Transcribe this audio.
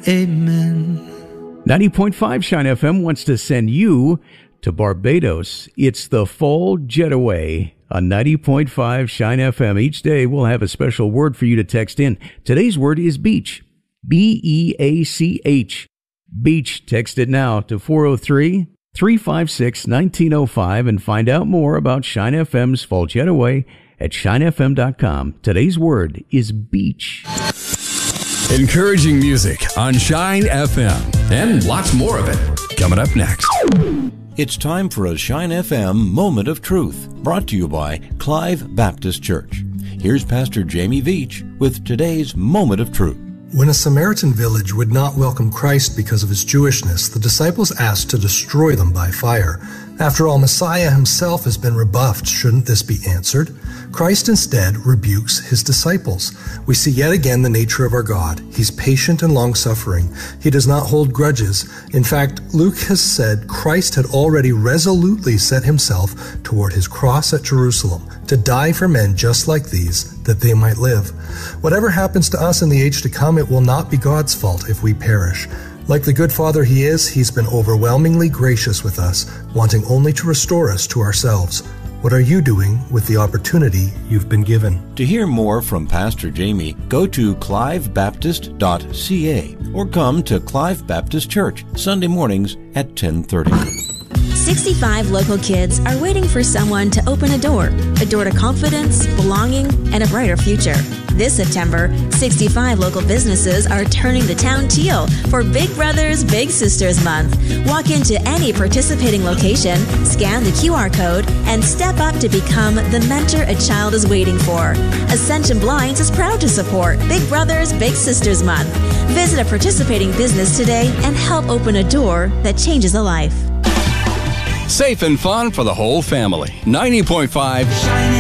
Amen. 90.5 Shine FM wants to send you to Barbados. It's the Fall Jetaway on 90.5 Shine FM. Each day we'll have a special word for you to text in. Today's word is beach. B-E-A-C-H. Beach. Text it now to 403-356-1905 and find out more about Shine FM's Fall Jetaway at shinefm.com. Today's word is beach. Encouraging music on Shine FM and lots more of it coming up next. It's time for a Shine FM Moment of Truth, brought to you by Clive Baptist Church. Here's Pastor Jamie Veach with today's Moment of Truth. When a Samaritan village would not welcome Christ because of his Jewishness, the disciples asked to destroy them by fire. After all, Messiah himself has been rebuffed. Shouldn't this be answered? Christ instead rebukes his disciples. We see yet again the nature of our God. He's patient and long-suffering. He does not hold grudges. In fact, Luke has said Christ had already resolutely set himself toward his cross at Jerusalem to die for men just like these, that they might live. Whatever happens to us in the age to come, it will not be God's fault if we perish. Like the good Father he is, he's been overwhelmingly gracious with us, wanting only to restore us to ourselves. What are you doing with the opportunity you've been given? To hear more from Pastor Jamie, go to clivebaptist.ca or come to Clive Baptist Church Sunday mornings at 10:30. 65 local kids are waiting for someone to open a door to confidence, belonging, and a brighter future. This September, 65 local businesses are turning the town teal for Big Brothers Big Sisters Month. Walk into any participating location, scan the QR code, and step up to become the mentor a child is waiting for. Ascension Blinds is proud to support Big Brothers Big Sisters Month. Visit a participating business today and help open a door that changes a life. Safe and fun for the whole family. 90.5